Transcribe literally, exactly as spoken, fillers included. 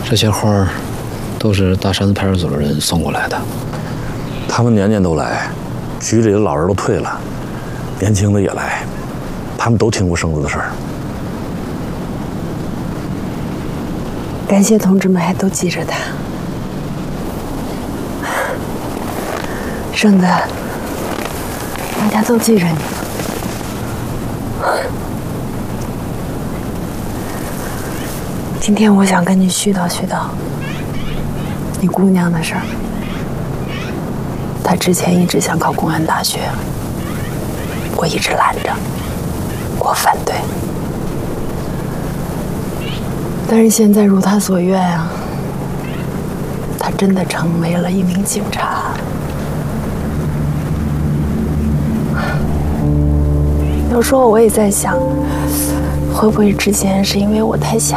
这些花儿都是大山子派出所的人送过来的。 他们年年都来，局里的老人都退了，年轻的也来，他们都听过生子的事儿。 感谢同志们还都记着他。生子，大家都记着你。今天我想跟你絮叨絮叨你姑娘的事儿。她之前一直想考公安大学，我一直拦着，我反对。但是现在如她所愿啊，她真的成为了一名警察。有时候我也在想，会不会之前是因为我太狭